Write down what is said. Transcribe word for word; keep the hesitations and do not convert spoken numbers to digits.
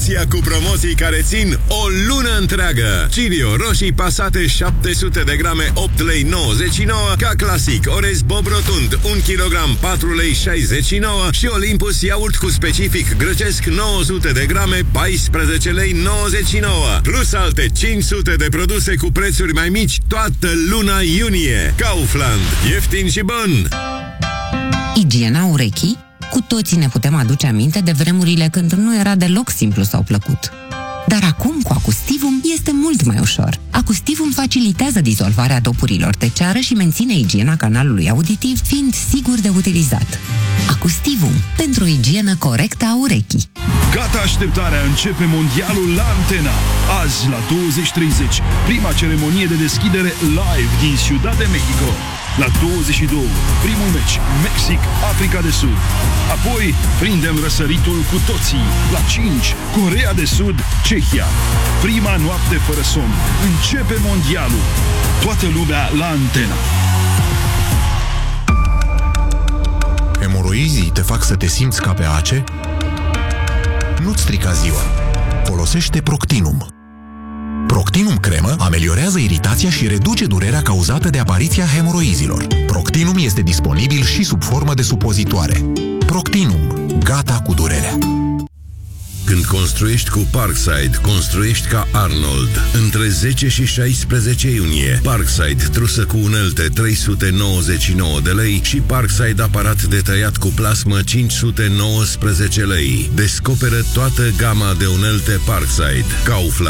Acția cu promoții care țin o lună întreagă. Cirio roșii pasate șapte sute de grame, opt lei nouăzeci și nouă. Ca clasic, orez bob rotund un kilogram, patru lei șaizeci și nouă. Și Olympus iaurt cu specific grăcesc nouă sute de grame, paisprezece lei nouăzeci și nouă. Plus alte cinci sute de produse cu prețuri mai mici toată luna iunie. Kaufland. Ieftin și bun! Igiena urechii? Cu toții ne putem aduce aminte de vremurile când nu era deloc simplu sau plăcut. Dar acum, cu Acustivum, este mult mai ușor. Acustivum facilitează dizolvarea dopurilor de ceară și menține igiena canalului auditiv, fiind sigur de utilizat. Acustivum, pentru o igienă corectă a urechii. Gata așteptarea, începe mondialul la Antena. Azi, la douăzeci treizeci, prima ceremonie de deschidere live din Ciudad de Mexico. La douăzeci și doi, primul meci, Mexic, Africa de Sud. Apoi, prindem răsăritul cu toții. La cinci, Coreea de Sud, Cehia. Prima noapte fără somn. Începe mondialul. Toată lumea la Antena. Hemoroizii te fac să te simți ca pe ace? Nu-ți strica ziua. Folosește Proctinum. Proctinum cremă ameliorează iritația și reduce durerea cauzată de apariția hemoroizilor. Proctinum este disponibil și sub formă de supozitoare. Proctinum. Gata cu durerea. Când construiești cu Parkside, construiești ca Arnold. Între zece și șaisprezece iunie, Parkside trusă cu unelte trei sute nouăzeci și nouă de lei și Parkside aparat de tăiat cu plasmă cinci sute nouăsprezece lei. Descoperă toată gama de unelte Parkside. Kaufland.